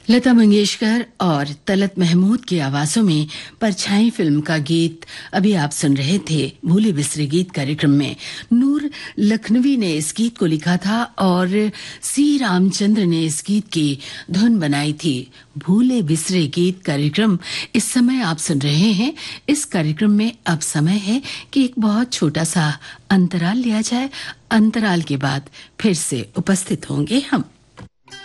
लता मंगेशकर और तलत महमूद की आवाजों में परछाई फिल्म का गीत अभी आप सुन रहे थे भूले बिसरे गीत कार्यक्रम में। नूर लखनवी ने इस गीत को लिखा था और सी रामचंद्र ने इस गीत की धुन बनाई थी। भूले बिसरे गीत कार्यक्रम इस समय आप सुन रहे हैं। इस कार्यक्रम में अब समय है कि एक बहुत छोटा सा अंतराल लिया जाए। अंतराल के बाद फिर से उपस्थित होंगे हम।